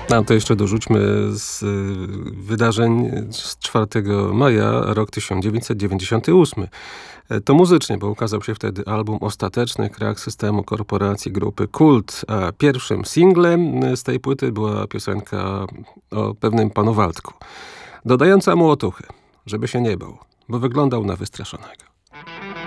No to jeszcze dorzućmy z wydarzeń z 4 maja, rok 1998. To muzycznie, bo ukazał się wtedy album Ostateczny krach systemu korporacji grupy Kult, a pierwszym singlem z tej płyty była piosenka o pewnym panu Waldku, dodająca mu otuchy, żeby się nie bał, bo wyglądał na wystraszonego.